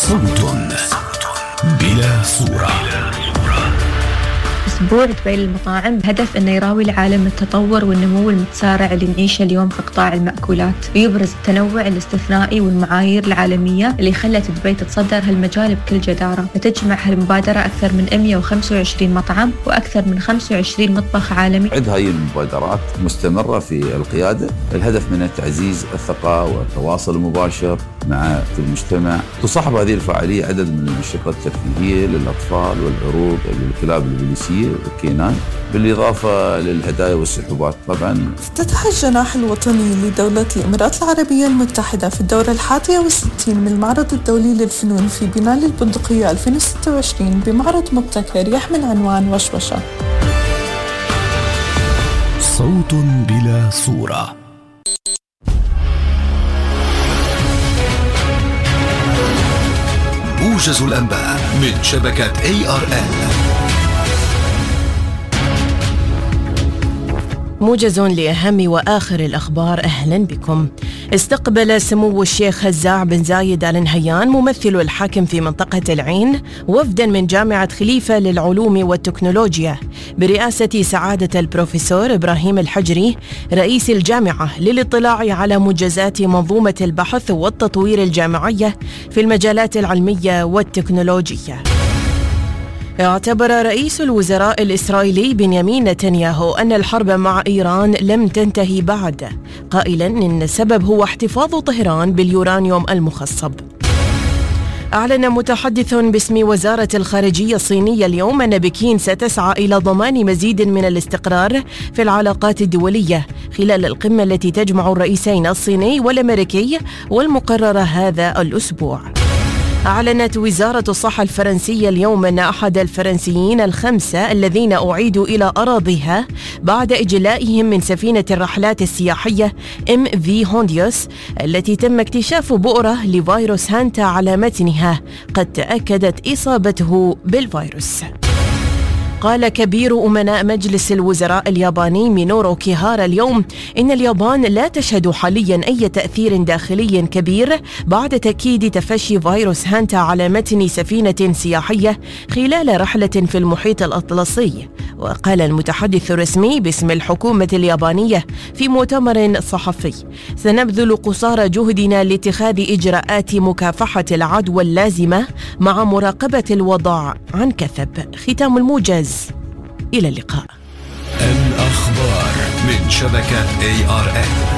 صوت بلا صورة. أسبوع دبي للمطاعم بهدف أنه يراوي العالم التطور والنمو المتسارع اللي نعيشه اليوم في قطاع المأكولات، ويبرز التنوع الاستثنائي والمعايير العالمية اللي خلت دبي تتصدر هالمجال بكل جدارة. فتجمع هالمبادرة أكثر من 125 مطعم وأكثر من 25 مطبخ عالمي. عد هاي المبادرات مستمرة في القيادة، الهدف منها تعزيز الثقة والتواصل المباشر مع المجتمع. تصاحب هذه الفعالية عدد من الأنشطة الترفيهية للأطفال والعروض للكلاب البوليسية والكينان، بالإضافة للهدايا والسحوبات. طبعا افتتح الجناح الوطني لدولة الإمارات العربية المتحدة في الدورة 61 من المعرض الدولي للفنون في بناء البندقية 2026 بمعرض مبتكر يحمل عنوان وشوشة. صوت بلا صورة. موجز الأنباء من شبكة ARN. موجز لأهم وآخر الأخبار. أهلا بكم. استقبل سمو الشيخ هزاع بن زايد آل نهيان ممثل الحاكم في منطقة العين وفدا من جامعة خليفة للعلوم والتكنولوجيا برئاسة سعادة البروفيسور إبراهيم الحجري رئيس الجامعة للاطلاع على منجزات منظومة البحث والتطوير الجامعية في المجالات العلمية والتكنولوجية. اعتبر رئيس الوزراء الإسرائيلي بنيامين نتنياهو أن الحرب مع إيران لم تنتهي بعد، قائلا إن السبب هو احتفاظ طهران باليورانيوم المخصب. أعلن متحدث باسم وزارة الخارجية الصينية اليوم أن بكين ستسعى إلى ضمان مزيد من الاستقرار في العلاقات الدولية خلال القمة التي تجمع الرئيسين الصيني والأمريكي والمقررة هذا الأسبوع. أعلنت وزارة الصحة الفرنسية اليوم أن أحد الفرنسيين ال5 الذين أعيدوا إلى أراضيها بعد إجلائهم من سفينة الرحلات السياحية MV هونديوس التي تم اكتشاف بؤرة لفيروس هانتا على متنها قد تأكدت إصابته بالفيروس. قال كبير أمناء مجلس الوزراء الياباني مينورو كيهارا اليوم إن اليابان لا تشهد حاليا أي تأثير داخلي كبير بعد تأكيد تفشي فيروس هانتا على متن سفينة سياحية خلال رحلة في المحيط الأطلسي. وقال المتحدث الرسمي باسم الحكومة اليابانية في مؤتمر صحفي: سنبذل قصارى جهدنا لاتخاذ إجراءات مكافحة العدوى اللازمة مع مراقبة الوضع عن كثب. ختام الموجز. إلى اللقاء. الأخبار من شبكة ARN.